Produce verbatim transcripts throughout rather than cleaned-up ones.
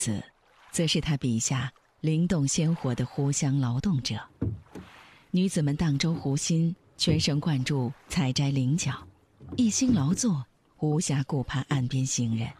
子，则是他笔下灵动鲜活的湖乡劳动者。女子们荡舟湖心，全神贯注采摘菱角，一心劳作，无暇顾盼岸边行人。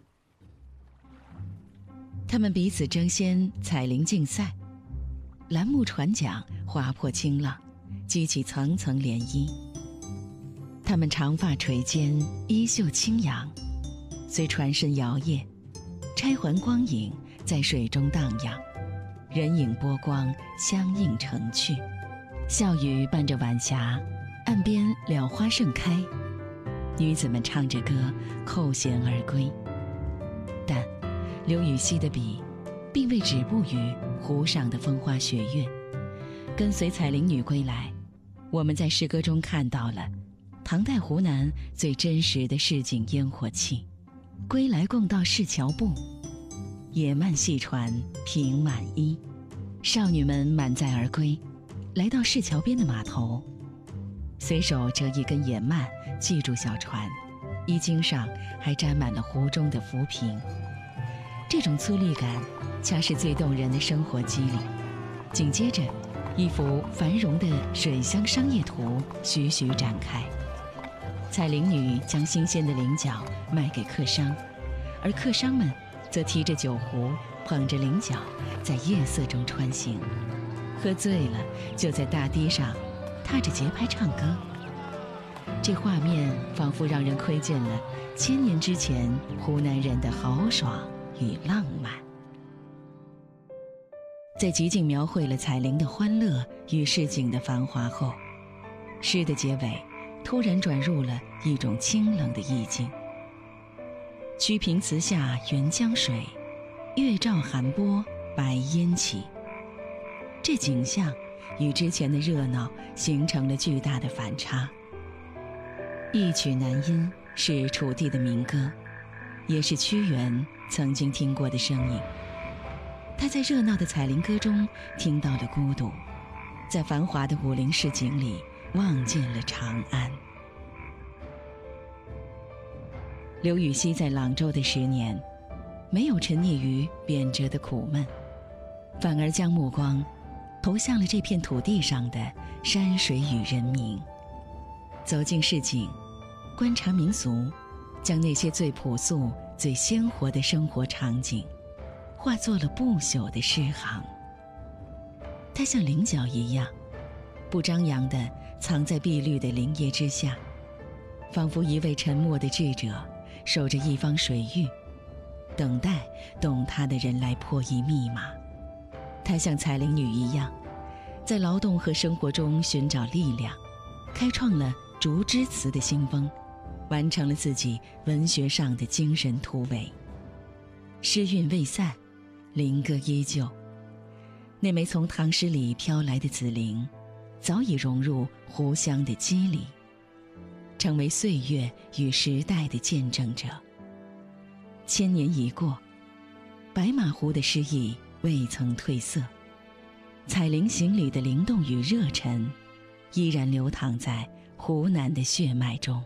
他们彼此争先，采菱竞赛，栏目船桨划破清浪，激起层层涟漪。他们长发垂肩，衣袖轻扬，随船身摇曳，钗环光影在水中荡漾，人影波光相映成趣。笑语伴着晚霞，岸边蓼花盛开，女子们唱着歌扣舷而归。但刘禹锡的笔并未止步于湖上的风花雪月，跟随采菱女归来，我们在诗歌中看到了唐代湖南最真实的市井烟火气。归来共到市桥步，野漫细船平满衣。少女们满载而归，来到市桥边的码头，随手折一根野蔓系住小船，衣襟上还沾满了湖中的浮萍。这种粗粝感恰是最动人的生活机理。紧接着，一幅繁荣的水乡商业图徐徐展开。采菱女将新鲜的菱角卖给客商，而客商们则提着酒壶，捧着菱角，在夜色中穿行。喝醉了，就在大堤上踏着节拍唱歌。这画面仿佛让人窥见了千年之前湖南人的豪爽与浪漫。在极尽描绘了采菱的欢乐与市井的繁华后，诗的结尾突然转入了一种清冷的意境。曲屏词下沅江水，月照寒波白烟起。这景象与之前的热闹形成了巨大的反差。一曲南音是楚地的民歌，也是屈原曾经听过的声音。他在热闹的采菱歌中听到了孤独，在繁华的武陵市井里望见了长安。刘禹锡在朗州的十年，没有沉溺于贬谪的苦闷，反而将目光投向了这片土地上的山水与人民。走进市井，观察民俗，将那些最朴素、最鲜活的生活场景化作了不朽的诗行。它像菱角一样，不张扬地藏在碧绿的林叶之下，仿佛一位沉默的智者守着一方水域，等待懂他的人来破译密码。他像采菱女一样，在劳动和生活中寻找力量，开创了竹枝词的新风，完成了自己文学上的精神突围。诗韵未散，菱歌依旧。那枚从唐诗里飘来的紫菱，早已融入湖乡的肌理，成为岁月与时代的见证者。千年已过，白马湖的诗意未曾褪色，采菱行里的灵动与热忱，依然流淌在湖南的血脉中。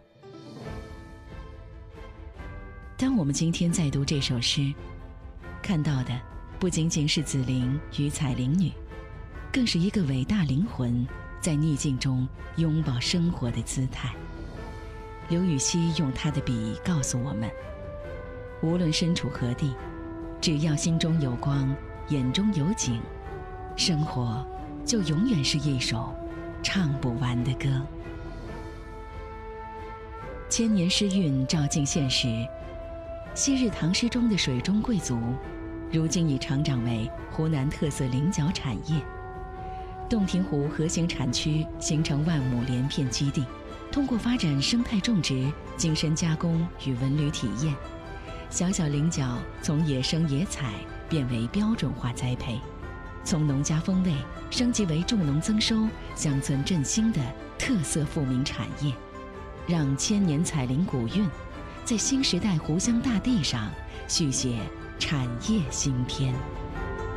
当我们今天再读这首诗，看到的不仅仅是紫菱与采菱女，更是一个伟大灵魂在逆境中拥抱生活的姿态。刘禹锡用他的笔告诉我们，无论身处何地，只要心中有光，眼中有景，生活就永远是一首唱不完的歌。千年诗韵照进现实，昔日唐诗中的水中贵族，如今已成长为湖南特色菱角产业。洞庭湖核心产区形成万亩连片基地，通过发展生态种植、精深加工与文旅体验，小小菱角从野生野采变为标准化栽培，从农家风味升级为助农增收、乡村振兴的特色富民产业，让千年采菱古韵在新时代湖乡大地上续写产业新篇。